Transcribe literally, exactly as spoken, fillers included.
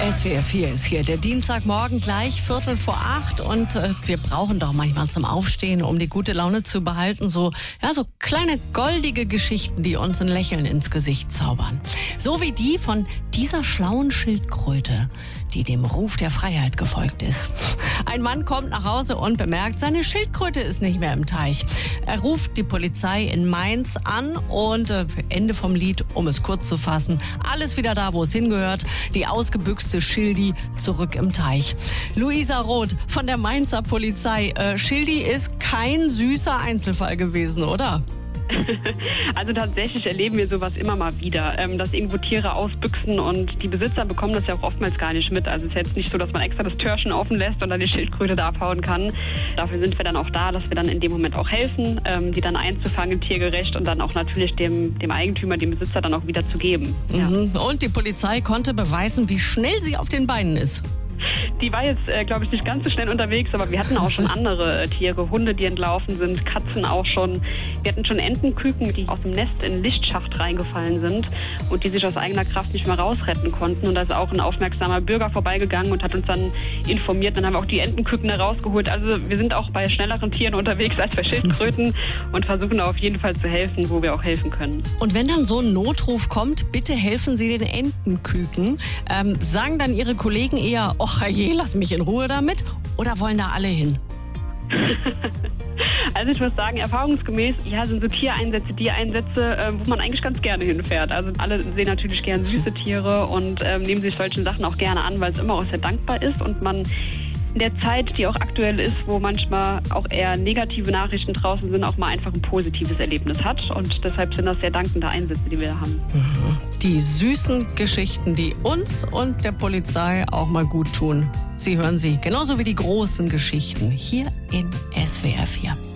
S W R vier ist hier, der Dienstagmorgen gleich Viertel vor acht und äh, wir brauchen doch manchmal zum Aufstehen, um die gute Laune zu behalten, so, ja, so kleine goldige Geschichten, die uns ein Lächeln ins Gesicht zaubern. So wie die von dieser schlauen Schildkröte, die dem Ruf der Freiheit gefolgt ist. Ein Mann kommt nach Hause und bemerkt, seine Schildkröte ist nicht mehr im Teich. Er ruft die Polizei in Mainz an und äh, Ende vom Lied, um es kurz zu fassen, alles wieder da, wo es hingehört, die ausgebüchste Schildi zurück im Teich. Luisa Roth von der Mainzer Polizei. Äh, Schildi ist kein süßer Einzelfall gewesen, oder? Also tatsächlich erleben wir sowas immer mal wieder, ähm, dass irgendwo Tiere ausbüchsen und die Besitzer bekommen das ja auch oftmals gar nicht mit. Also es ist jetzt nicht so, dass man extra das Türchen offen lässt und dann die Schildkröte da abhauen kann. Dafür sind wir dann auch da, dass wir dann in dem Moment auch helfen, ähm, die dann einzufangen, tiergerecht und dann auch natürlich dem, dem Eigentümer, dem Besitzer dann auch wieder zu geben. Mhm. Ja. Und die Polizei konnte beweisen, wie schnell sie auf den Beinen ist. Die war jetzt, äh, glaube ich, nicht ganz so schnell unterwegs, aber wir hatten auch schon andere äh, Tiere, Hunde, die entlaufen sind, Katzen auch schon. Wir hatten schon Entenküken, die aus dem Nest in den Lichtschacht reingefallen sind und die sich aus eigener Kraft nicht mehr rausretten konnten. Und da ist auch ein aufmerksamer Bürger vorbeigegangen und hat uns dann informiert. Dann haben wir auch die Entenküken da rausgeholt. Also wir sind auch bei schnelleren Tieren unterwegs als bei Schildkröten und versuchen auf jeden Fall zu helfen, wo wir auch helfen können. Und wenn dann so ein Notruf kommt, bitte helfen Sie den Entenküken. Ähm, sagen dann Ihre Kollegen eher, och je, lass mich in Ruhe damit, oder wollen da alle hin? Also ich muss sagen, erfahrungsgemäß, ja, sind so Tiereinsätze, die Einsätze, äh, wo man eigentlich ganz gerne hinfährt. Also alle sehen natürlich gerne süße Tiere und ähm, nehmen sich solche Sachen auch gerne an, weil es immer auch sehr dankbar ist und man in der Zeit, die auch aktuell ist, wo manchmal auch eher negative Nachrichten draußen sind, auch mal einfach ein positives Erlebnis hat. Und deshalb sind das sehr dankende Einsätze, die wir da haben. Die süßen Geschichten, die uns und der Polizei auch mal gut tun. Sie hören sie, genauso wie die großen Geschichten, hier in S W R vier.